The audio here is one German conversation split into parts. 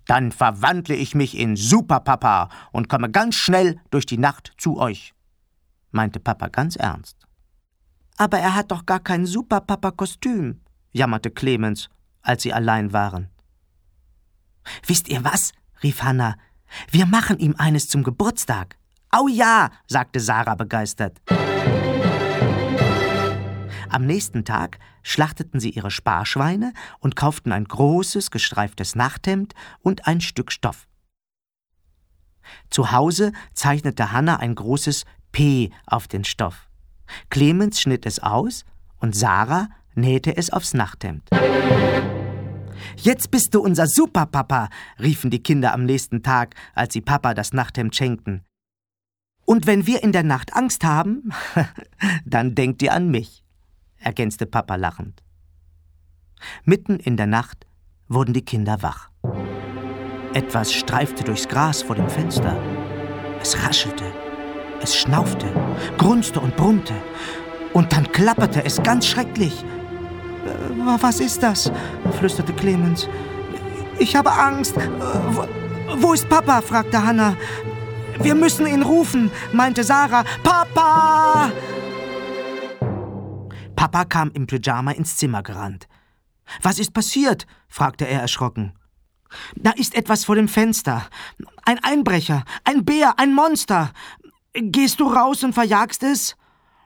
Dann verwandle ich mich in Superpapa und komme ganz schnell durch die Nacht zu euch, meinte Papa ganz ernst. Aber er hat doch gar kein Superpapa-Kostüm, jammerte Clemens, als sie allein waren. »Wisst ihr was?« rief Hannah. »Wir machen ihm eines zum Geburtstag.« »Au ja«, sagte Sarah begeistert. Am nächsten Tag schlachteten sie ihre Sparschweine und kauften ein großes, gestreiftes Nachthemd und ein Stück Stoff. Zu Hause zeichnete Hannah ein großes P auf den Stoff. Clemens schnitt es aus und Sarah nähte es aufs Nachthemd. »Jetzt bist du unser Superpapa«, riefen die Kinder am nächsten Tag, als sie Papa das Nachthemd schenkten. »Und wenn wir in der Nacht Angst haben, dann denkt ihr an mich«, ergänzte Papa lachend. Mitten in der Nacht wurden die Kinder wach. Etwas streifte durchs Gras vor dem Fenster. Es raschelte, es schnaufte, grunzte und brummte. Und dann klapperte es ganz schrecklich. »Was ist das?« flüsterte Clemens. »Ich habe Angst. Wo ist Papa?« fragte Hannah. »Wir müssen ihn rufen«, meinte Sarah. »Papa!« Papa kam im Pyjama ins Zimmer gerannt. »Was ist passiert?« fragte er erschrocken. »Da ist etwas vor dem Fenster. Ein Einbrecher, ein Bär, ein Monster. Gehst du raus und verjagst es?«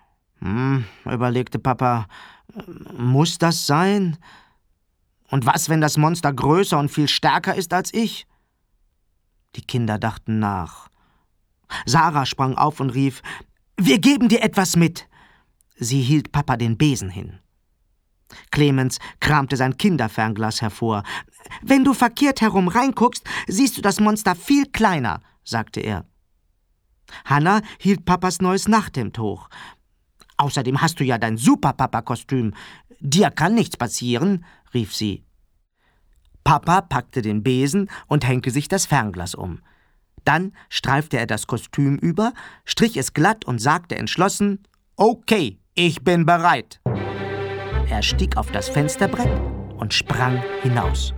überlegte Papa. »Muss das sein? Und was, wenn das Monster größer und viel stärker ist als ich?« Die Kinder dachten nach. Sarah sprang auf und rief, »Wir geben dir etwas mit!« Sie hielt Papa den Besen hin. Clemens kramte sein Kinderfernglas hervor. »Wenn du verkehrt herum reinguckst, siehst du das Monster viel kleiner«, sagte er. Hannah hielt Papas neues Nachthemd hoch. »Außerdem hast du ja dein Superpapa-Kostüm. Dir kann nichts passieren«, rief sie. Papa packte den Besen und hängte sich das Fernglas um. Dann streifte er das Kostüm über, strich es glatt und sagte entschlossen, »Okay, ich bin bereit.« Er stieg auf das Fensterbrett und sprang hinaus.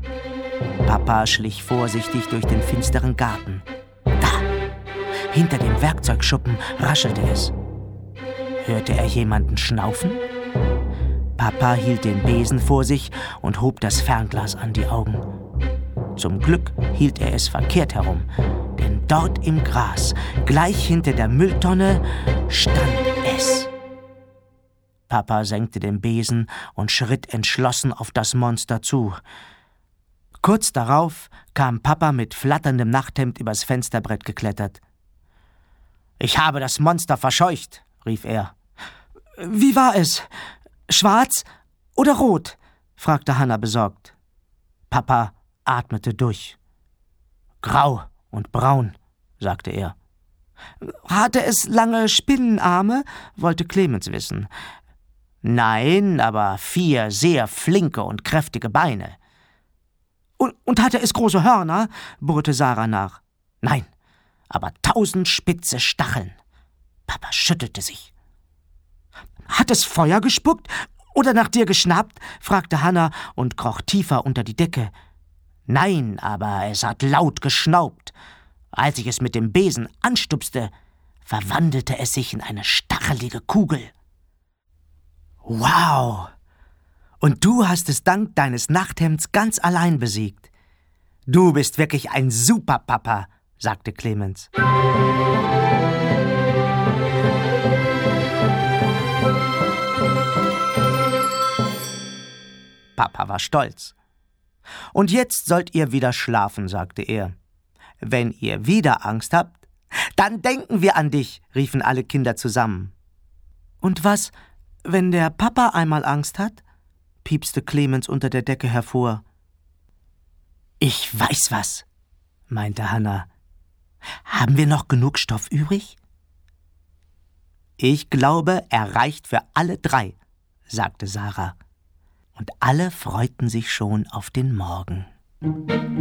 Papa schlich vorsichtig durch den finsteren Garten. Da, hinter dem Werkzeugschuppen raschelte es. Hörte er jemanden schnaufen? Papa hielt den Besen vor sich und hob das Fernglas an die Augen. Zum Glück hielt er es verkehrt herum, denn dort im Gras, gleich hinter der Mülltonne, stand es. Papa senkte den Besen und schritt entschlossen auf das Monster zu. Kurz darauf kam Papa mit flatterndem Nachthemd übers Fensterbrett geklettert. »Ich habe das Monster verscheucht«, rief er. »Wie war es? Schwarz oder rot?« fragte Hannah besorgt. Papa atmete durch. »Grau und braun«, sagte er. »Hatte es lange Spinnenarme?« wollte Clemens wissen. »Nein, aber 4 sehr flinke und kräftige Beine.« »Und hatte es große Hörner?« bohrte Sarah nach. »Nein, aber 1000 spitze Stacheln.« Papa schüttelte sich. »Hat es Feuer gespuckt oder nach dir geschnappt?« fragte Hannah und kroch tiefer unter die Decke. »Nein, aber es hat laut geschnaubt. Als ich es mit dem Besen anstupste, verwandelte es sich in eine stachelige Kugel.« »Wow! Und du hast es dank deines Nachthemds ganz allein besiegt. Du bist wirklich ein Superpapa«, sagte Clemens. Papa war stolz. »Und jetzt sollt ihr wieder schlafen«, sagte er. »Wenn ihr wieder Angst habt, dann denken wir an dich«, riefen alle Kinder zusammen. »Und was, wenn der Papa einmal Angst hat?«, piepste Clemens unter der Decke hervor. »Ich weiß was«, meinte Hannah. »Haben wir noch genug Stoff übrig?« »Ich glaube, er reicht für alle 3«, sagte Sarah. Und alle freuten sich schon auf den Morgen.